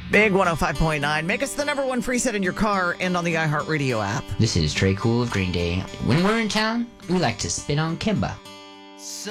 Big 105.9. Make us the number one preset in your car and on the iHeartRadio app. This is Trey Cool of Green Day. When we're in town, we like to spit on Kimba.